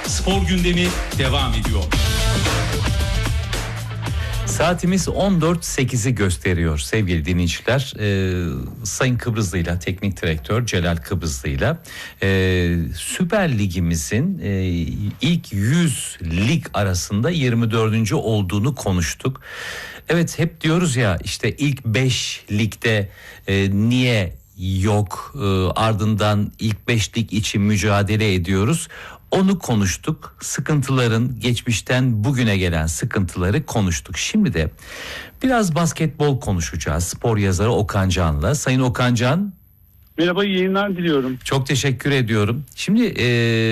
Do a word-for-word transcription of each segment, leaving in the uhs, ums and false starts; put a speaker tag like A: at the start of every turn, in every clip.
A: Spor gündemi devam ediyor.
B: Saatimiz on dört sekizi gösteriyor sevgili dinleyiciler. Ee, Sayın Kıbrıslı'yla, teknik direktör Celal Kıbrıslı'yla e, Süper Ligimizin e, ilk yüz lig arasında yirmi dördüncü olduğunu konuştuk. Evet, hep diyoruz ya işte ilk beş ligde e, niye yok, e, ardından ilk beş lig için mücadele ediyoruz. Onu konuştuk. Sıkıntıların, geçmişten bugüne gelen sıkıntıları konuştuk. Şimdi de biraz basketbol konuşacağız. Spor yazarı Okan Can'la. Sayın Okan Can.
C: Merhaba, iyi yayınlar diliyorum.
B: Çok teşekkür ediyorum. Şimdi e,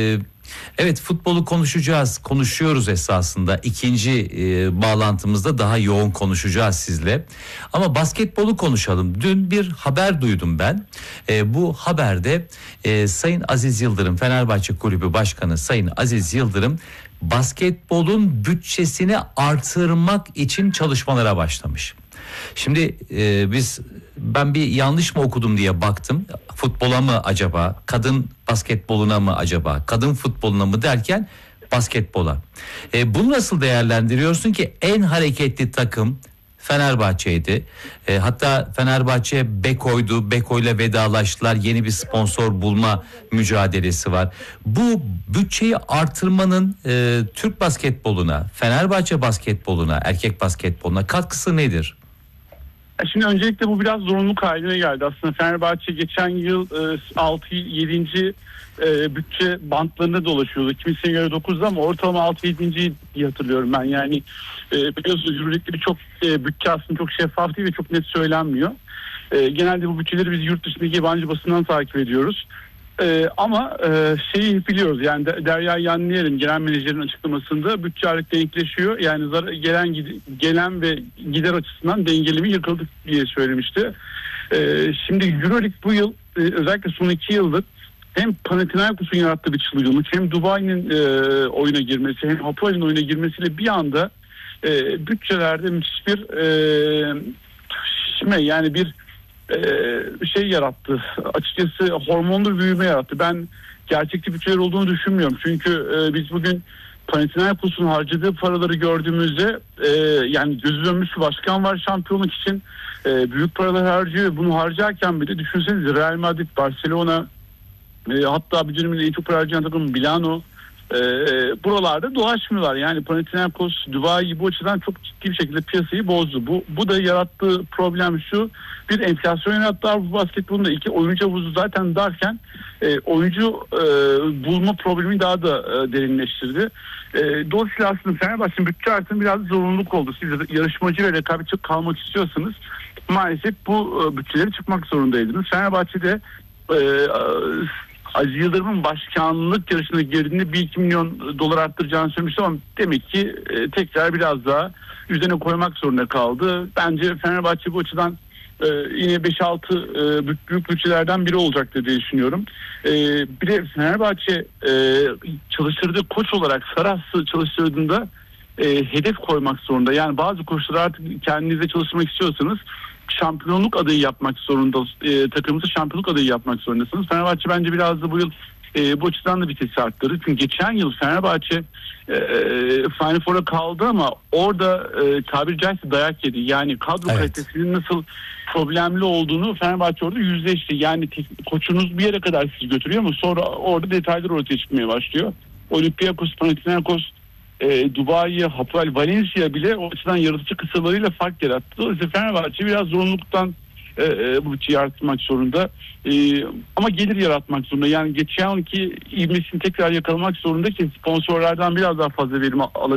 B: evet, futbolu konuşacağız. Konuşuyoruz esasında. İkinci e, bağlantımızda daha yoğun konuşacağız sizle. Ama basketbolu konuşalım. Dün bir haber duydum ben. E, bu haberde e, Sayın Aziz Yıldırım, Fenerbahçe Kulübü Başkanı Sayın Aziz Yıldırım basketbolun bütçesini artırmak için çalışmalara başlamış. Şimdi e, biz ben bir yanlış mı okudum diye baktım. Futbola mı acaba, kadın basketboluna mı acaba, kadın futboluna mı derken basketbola. E, bunu nasıl değerlendiriyorsun ki en hareketli takım Fenerbahçe'ydi. E, hatta Fenerbahçe Beko'ydu. Beko'yla vedalaştılar. Yeni bir sponsor bulma mücadelesi var. Bu bütçeyi artırmanın e, Türk basketboluna, Fenerbahçe basketboluna, erkek basketboluna katkısı nedir?
C: Şimdi öncelikle bu biraz zorunluluk haline geldi. Aslında Fenerbahçe geçen yıl altı yedinci bütçe bantlarında dolaşıyordu. Kimisine göre dokuzda ama ortalama altı yedinci diye hatırlıyorum ben. Yani biliyorsunuz Euroleague'de birçok bütçe aslında çok şeffaf değil ve çok net söylenmiyor. Genelde bu bütçeleri biz yurt dışındaki yabancı basından takip ediyoruz. Ee, ama e, şeyi biliyoruz, yani Derya Yanlıyer'in genel menajerin açıklamasında bütçe artık denkleşiyor. Yani zar- gelen gelen ve gider açısından dengelemi yıkıldı diye söylemişti. Ee, şimdi Euroleague bu yıl e, özellikle son iki yıldır hem Panathinaikos'un yarattığı bir çılgınlık, hem Dubai'nin e, oyuna girmesi, hem Hapoel'in oyuna girmesiyle bir anda e, bütçelerde müthiş bir e, şişme, yani bir Ee, şey yarattı. Açıkçası hormonlu bir büyüme yarattı. Ben gerçekçi bütçeler olduğunu düşünmüyorum. Çünkü e, biz bugün Panathinaikos'un harcadığı paraları gördüğümüzde e, yani gözü dönmüş bir başkan var şampiyonluk için. E, büyük paralar harcıyor. Bunu harcarken bile düşünsenize Real Madrid, Barcelona, e, hatta bir dönemin en çok para harcayan takım Milano, e, buralarda dolaşmıyorlar. Yani Panathinaikos, Dubai bu açıdan çok ciddi bir şekilde piyasayı bozdu. Bu, bu da yarattığı problem şu: bir, enflasyon yarattı Avrupa basketbolunda. İki, oyuncu havuzu zaten darken e, oyuncu e, bulma problemi daha da e, derinleştirdi. E, dolayısıyla aslında Fenerbahçe'nin bütçe artırımı biraz zorunluluk oldu. Siz yarışmacı ve rekabetçi kalmak istiyorsanız maalesef bu e, bütçeleri çıkmak zorundaydınız. Fenerbahçe'de e, Aziz Yıldırım'ın başkanlık yarışına girdiğinde bir iki milyon dolar arttıracağını söylemişti ama demek ki e, tekrar biraz daha üzerine koymak zorunda kaldı. Bence Fenerbahçe bu açıdan e, yine beş altı e, büyük bütçelerden biri olacaktır diye düşünüyorum. E, bir de Fenerbahçe e, çalıştırdığı koç olarak Saras'ı çalıştırdığında e, hedef koymak zorunda. Yani bazı koçları artık kendinize çalıştırmak istiyorsanız şampiyonluk adayı yapmak zorunda, e, takımımızı şampiyonluk adayı yapmak zorundasınız. Fenerbahçe bence biraz da bu yıl e, bu açıdan da vitesi arttırdı. Çünkü geçen yıl Fenerbahçe e, Final Four'a kaldı ama orada e, tabiri caizse dayak yedi. Yani kadro
B: evet.
C: kalitesinin nasıl problemli olduğunu Fenerbahçe orada yüzleşti. Yani te- koçunuz bir yere kadar sizi götürüyor ama sonra orada detaylar ortaya çıkmaya başlıyor. Olympiakos, Panathinaikos, E, Dubai, Hapoel, Valencia bile o açıdan yaratıcı kısalarıyla fark yarattı. Dolayısıyla Fenerbahçe biraz zorunluluktan e, e, bu bütçeyi yaratmak zorunda. E, ama gelir yaratmak zorunda. Yani geçen yılki ivmesini tekrar yakalamak zorunda ki sponsorlardan biraz daha fazla verim alabilsin.